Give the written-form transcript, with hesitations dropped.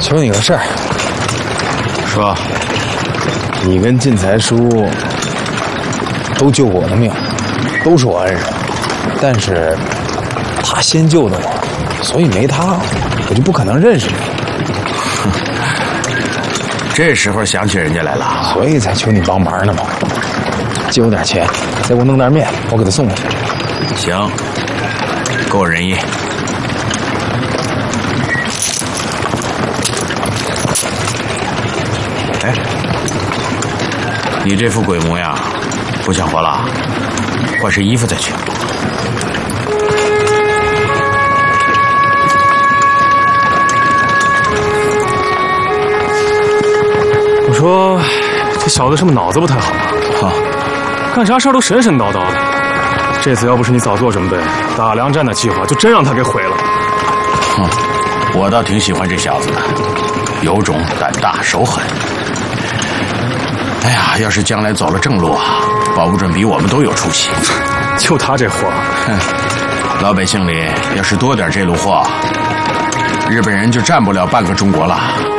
求你个事儿。 说， 你跟进财叔都救过我的命，都是我恩人，但是他先救的我，所以没他，我就不可能认识你。 这时候想起人家来了， 所以才求你帮忙呢嘛。借我点钱，再给我弄袋面，我给他送过去。 行，够人意。哎，你这副鬼模样，不想活了？换身衣服再去。 我说，这小子是不是脑子不太好啊？干啥事儿都神神叨叨的。这次要不是你早做准备，打粮战的计划就真让他给毁了。 哼，我倒挺喜欢这小子的，有种、胆大、手狠。哎呀，要是将来走了正路啊，保不准比我们都有出息。 就他这货， 哼，老百姓里要是多点这路货，日本人就占不了半个中国了。